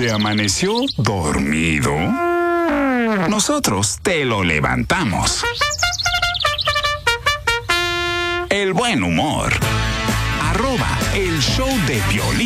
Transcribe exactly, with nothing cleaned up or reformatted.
que amaneció dormido, nosotros te lo levantamos. El buen humor. Arroba el show de Piolín.